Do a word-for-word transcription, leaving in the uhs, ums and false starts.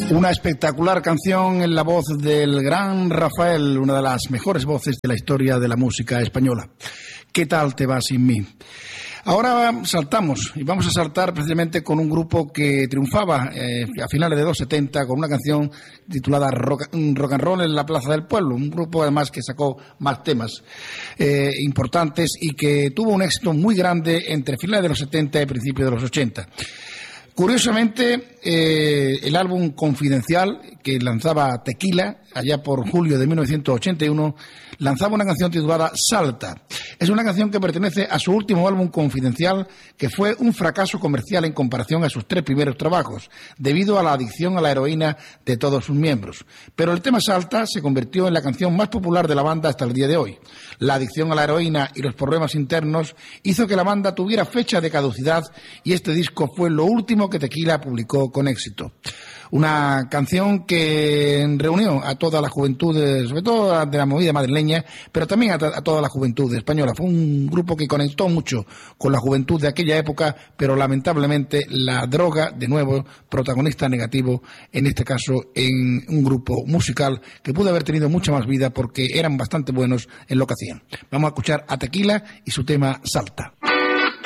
Una espectacular canción en la voz del gran Rafael, una de las mejores voces de la historia de la música española. ¿Qué tal te va sin mí? Ahora saltamos, y vamos a saltar precisamente con un grupo que triunfaba eh, a finales de los setenta con una canción titulada Rock, Rock and Roll en la Plaza del Pueblo, un grupo además que sacó más temas eh, importantes y que tuvo un éxito muy grande entre finales de los setenta y principios de los ochenta. Curiosamente, eh, el álbum Confidencial, que lanzaba Tequila, allá por julio de mil novecientos ochenta y uno, lanzaba una canción titulada Salta. Es una canción que pertenece a su último álbum Confidencial, que fue un fracaso comercial en comparación a sus tres primeros trabajos, debido a la adicción a la heroína de todos sus miembros. Pero el tema Salta se convirtió en la canción más popular de la banda hasta el día de hoy. La adicción a la heroína y los problemas internos hizo que la banda tuviera fecha de caducidad y este disco fue lo último que Tequila publicó con éxito. Una canción que reunió a toda la juventud, sobre todo de la movida madrileña, pero también a, a toda la juventud española. Fue un grupo que conectó mucho con la juventud de aquella época, pero lamentablemente la droga, de nuevo, protagonista negativo, en este caso en un grupo musical que pudo haber tenido mucha más vida porque eran bastante buenos en lo que hacían. Vamos a escuchar a Tequila y su tema Salta.